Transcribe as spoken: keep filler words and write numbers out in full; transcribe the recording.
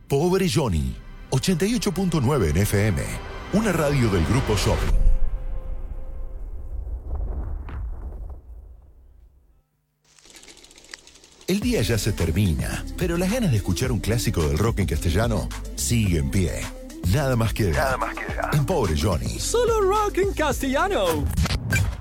Pobre Johnny, ochenta y ocho punto nueve en F M, una radio del Grupo Shopping. El día ya se termina, pero las ganas de escuchar un clásico del rock en castellano sigue en pie. Nada más queda. Nada más queda. En Pobre Johnny. Solo rock en castellano.